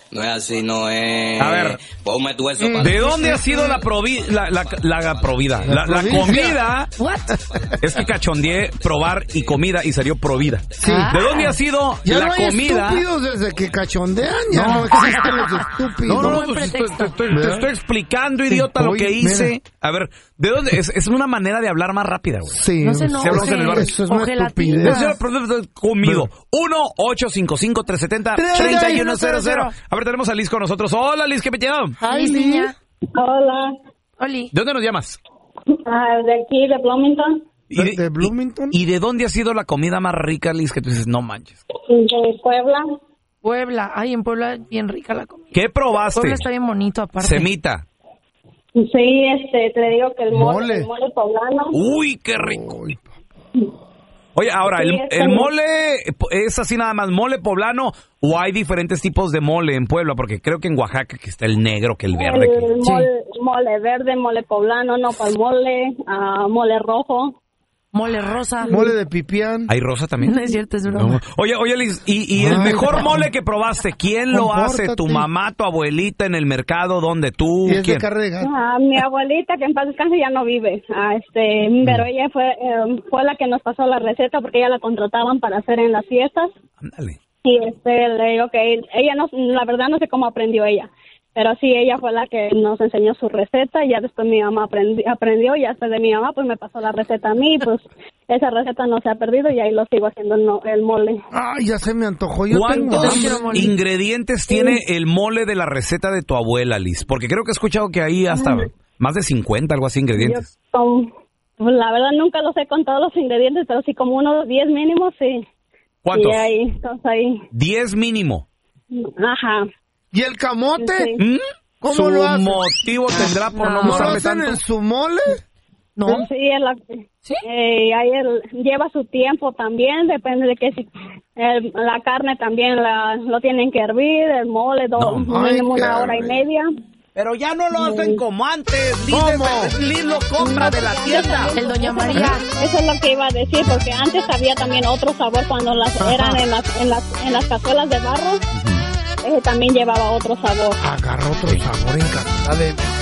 No es así, no es. A ver, ponme tu eso. ¿de dónde ha sido la comida? What? Es que cachondeé probar y comida y salió provida. Sí. ¿De dónde ha sido Ya la no hay comida? estúpidos desde que cachondean, ya no existen los estúpidos. No, pues, te estoy explicando, idiota, lo que hice. Mira. A ver, ¿de dónde? Es una manera de hablar más rápida, güey. Sí, No se Si hablamos en el bar. eso es una Gelatina. estupidez. Eso es comido. 1-855-370-3100. A ver, tenemos a Liz con nosotros. Hola, Liz, ¿qué me llaman? Ay, niña. Hola, Oli. ¿De dónde nos llamas? de aquí, de Bloomington, ¿De Bloomington? ¿Y de dónde ha sido la comida más rica, Liz, que tú dices, no manches? de Puebla. Puebla. Ay, en Puebla es bien rica la comida. ¿Qué probaste? Puebla está bien bonito aparte. Semita. Sí, te digo que el mole poblano. Uy, qué rico. Oye, ahora, Sí, ¿el mole es así nada más, mole poblano o hay diferentes tipos de mole en Puebla? Porque creo que en Oaxaca que está el negro, que el verde. El mole verde, mole poblano, nopal mole, mole rojo. Mole rosa. Mole de pipián. ¿Hay rosa también? No es cierto, es broma. Oye, Liz, ¿y el mejor mole que probaste? ¿Quién lo hace? ¿Tu Compórtate. mamá, tu abuelita en el mercado? ¿Dónde tú? Y es de ¿Quién? carne de gato. Mi abuelita, que en paz descanse, ya no vive. Pero ella fue la que nos pasó la receta porque ella la contrataban para hacer en las fiestas. Ándale. Y le digo que ella no, la verdad no sé cómo aprendió ella. Pero sí, ella fue la que nos enseñó su receta y ya después mi mamá aprendió y hasta de mi mamá pues me pasó la receta a mí, pues esa receta no se ha perdido y ahí lo sigo haciendo el mole. Ay, ya se me antojó. Yo tengo ¿Cuántos hambre. ingredientes tiene el mole de la receta de tu abuela, Liz? Porque creo que he escuchado que hay hasta más de 50, algo así, ingredientes. Pues, la verdad nunca los sé con todos los ingredientes, pero sí como unos 10 mínimos, sí. ¿Cuántos? Y ahí, entonces ahí. 10 mínimo. Ajá. ¿Y el camote? Sí. ¿Cómo Su lo hacen? motivo tendrá por no ¿No lo usarle hacen tanto. en su mole? No. Sí, ahí lleva su tiempo también, depende de que si la carne también lo tienen que hervir, el mole mínimo una hora y media. Pero ya no lo hacen como antes. ¿Cómo? Liz lo compra de la tienda. El Doña María. Eso es lo que iba a decir, porque antes había también otro sabor cuando eran en las cazuelas de barro. Ese también llevaba otro sabor. Agarra otro sabor en casita de...